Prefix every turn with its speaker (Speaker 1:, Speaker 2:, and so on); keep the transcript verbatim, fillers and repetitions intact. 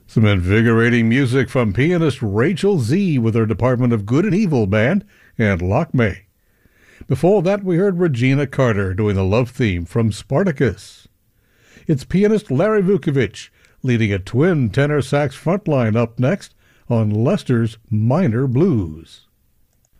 Speaker 1: Some invigorating music from pianist Rachel Z with her Department of Good and Evil Band and Lockmay. Before that, we heard Regina Carter doing the love theme from Spartacus. It's pianist Larry Vukovich leading a twin tenor sax frontline up next on Lester's Minor Blues.